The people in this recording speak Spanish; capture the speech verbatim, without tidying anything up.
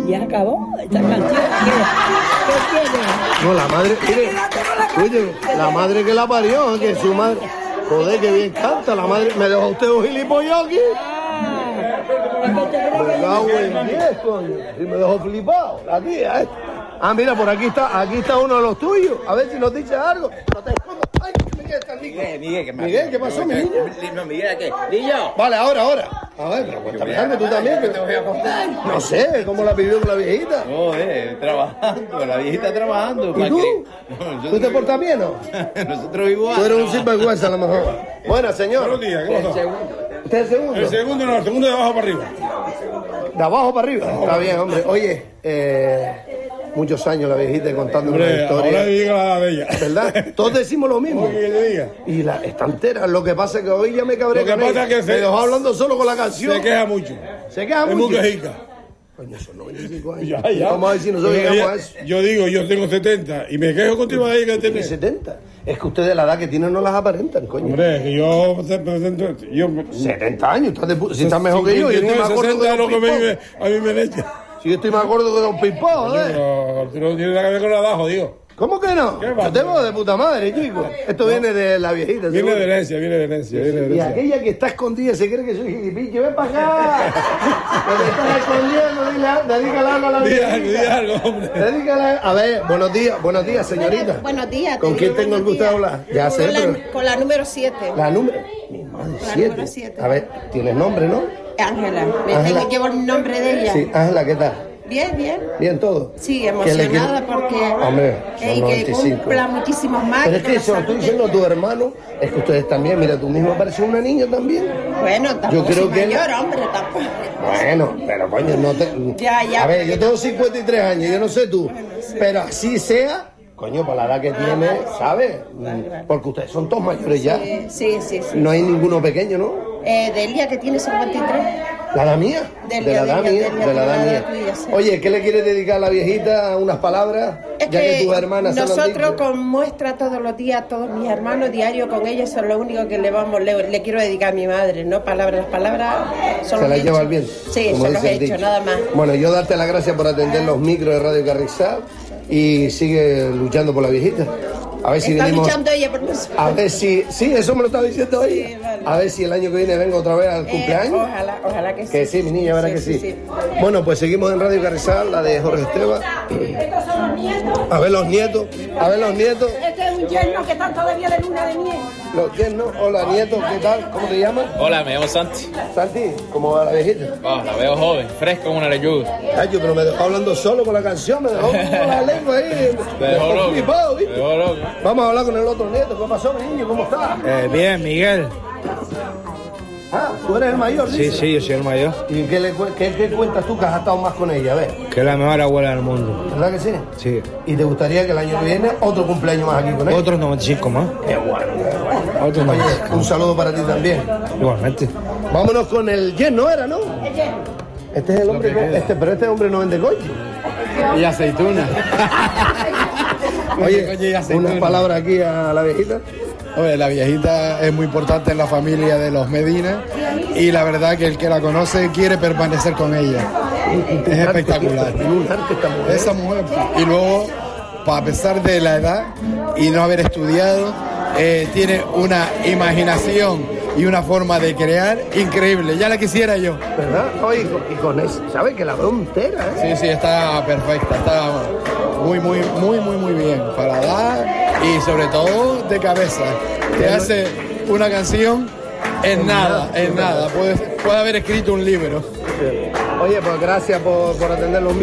Ya acabó esta canción. ¿Qué, qué tiene? No, la madre, mire, oye, la madre que la parió, que su madre, joder, que bien canta, la madre, me dejó usted un gilipollas aquí. Me cago en diez, coño, y me dejó flipado, aquí, ¿eh? Ah, mira, por aquí está, aquí está uno de los tuyos, a ver si nos dice algo. No te escondas. Ay, Miguel, está Miguel. Miguel, Miguel, ¿qué más? Miguel, ¿qué pasó, mi niño? No, Miguel, ¿qué? Niño. Vale, ahora, ahora. A ver, pero cuéntame algo tú también. ¿Qué te voy a contar? No sé, ¿cómo la vivió con la viejita? Joder, trabajando, la viejita trabajando. ¿Y tú? No, ¿Tú te portas bien o no? Nosotros igual. Tú eres un sinvergüenza a lo mejor. Buenas, señor. Buenos días, ¿qué pasó? ¿Usted es el segundo? El segundo no, el segundo de abajo para arriba. De abajo para arriba. Está bien, hombre. Oye, eh, muchos años la viejita contando una Hombre, historia. ahora diga la de ella. ¿Verdad? Todos decimos lo mismo. ¿Cómo que le diga? Y la está entera. Lo que pasa es que hoy ya me cabré Lo que con pasa ella. es que Me se- dejó hablando solo con la canción. Se queja mucho. Se queja Es muy mucho. quejica. Coño, son noventa y cinco años. Ya, ya. Vamos a ver si nosotros Pero llegamos ella- a eso. Yo digo, yo tengo setenta y me quejo contigo de ahí que ¿Qué tenés. setenta? Es que ustedes la edad que tienen no las aparentan, coño. Hombre, que yo... yo setenta años, estás de pu- si estás mejor que yo. Yo estoy más gordo que sesenta es lo Don que me, Pimpón. a mí me echa. Si yo estoy más gordo que Don Pimpón, ¿eh? Pero tú no tienes nada que ver con la de abajo, digo. ¿Cómo que no? ¿Qué va? Yo te veo de puta madre, chico. Esto viene de la viejita, Viene seguro. de herencia, viene de herencia, viene de Y herencia. aquella que está escondida se cree que soy gilipillo. ¡Ven para acá! Que te estás escondiendo, dile, dedícale algo a la Di algo, di viejita. algo, hombre. Dedícale. A ver, buenos días, buenos días, señorita. Buenos días. ¿Con te quién digo tengo el buenos gusto de días. hablar? Ya sé, Con la, pero... con la número siete. La número... Mi madre, La siete. número siete. A ver, tienes nombre, ¿no? Ángela. Me Ángela. tengo que llevar el nombre de ella. Sí, Ángela, ¿qué tal? Bien, bien. ¿Bien todo? Sí, ¿Qué le emocionada quiere- porque. Hombre, son Ey, noventa que y cinco. cumpla muchísimos más. Pero es que con la eso lo estoy salud diciendo a de- tu hermano, es que ustedes también, mira, tú mismo pareces una niña también. Bueno, tampoco creo soy que- mayor, hombre, tampoco. Bueno, pero coño, no te... Ya, ya. A ver, yo tengo cincuenta y tres años, yo no sé tú, pero así sea, coño, para la edad que tiene, ¿sabes? Porque ustedes son todos mayores ya. Sí, sí, sí. sí. No hay ninguno pequeño, ¿no? Eh, Delia, que tiene cincuenta y tres. ¿La edad mía? Delia, de la edad Delia, mía, Delia, de la edad de la mía. edad tuya, sí. Oye, ¿qué le quieres dedicar a la viejita? ¿Unas palabras? Es ya que, que tus hermanas se lo han nosotros dicho. con muestra todos los días, todos mis hermanos diario con ella, eso es lo único que le vamos, le, le quiero dedicar a mi madre, ¿no? Palabras, las palabras son Se los la lleva hechos. al viento. Sí, como son los dice el hechos, dicho. nada más. Bueno, yo darte las gracias por atender los micros de Radio Carrizal y sigue luchando por la viejita. A ver si Está venimos. luchando ella por nosotros. A ver si. Sí, eso me lo estaba diciendo ella. Sí, vale. A ver si el año que viene vengo otra vez al Eh, cumpleaños. ojalá, ojalá que sí. Que sí, mi niña, verá que sí. Bueno, pues seguimos en Radio Carrizal, la de Jorge Esteban. Estos son los nietos. A ver los nietos, a ver los nietos. Este es un yerno que están todavía de luna de miel. Los yernos, hola nietos, ¿qué tal? ¿Cómo te llamas? Hola, me llamo Santi. Santi, ¿cómo va la viejita? Oh, la veo joven, fresca como una lechuga. Ay, yo, pero me dejó hablando solo con la canción, me dejó con la lengua ahí. Me dejó loco. flipado, Me ¿viste? dejó loco. Vamos a hablar con el otro nieto. ¿Qué pasó, mi niño? ¿Cómo estás? Eh, bien, Miguel. Ah, tú eres el mayor, Sí, dices. sí, yo soy el mayor. ¿Y qué, le, cu- qué, qué cuentas tú que has estado más con ella? A ver, Que es la mejor abuela del mundo. ¿verdad que sí? Sí. ¿Y te gustaría que el año que viene otro cumpleaños más aquí con ella? Otros noventa y cinco más. Qué bueno, qué bueno. Otros Oye, noventa y cinco. un saludo para ti también. Igualmente. Vámonos con el yerno, ¿era, no? Este es el hombre, que, este, pero este hombre no vende coche. Y aceituna. Oye, Coño, y aceituna. unas palabras aquí a la viejita. Oye, la viejita es muy importante en la familia de los Medina y la verdad que el que la conoce quiere permanecer con ella. Es espectacular. Tiene un arte esta mujer. Esa mujer. Y luego, a pesar de la edad y no haber estudiado, eh, tiene una imaginación y una forma de crear increíble. Ya la quisiera yo. ¿Verdad? Oye, y con, y con eso, ¿sabes? Que la veo entera, ¿eh? Sí, sí, está perfecta. Está muy, muy, muy, muy, muy bien. Para dar y sobre todo de cabeza. Te hace una canción en nada, en nada. Puede, puede haber escrito un libro. Oye, pues gracias por, por atender los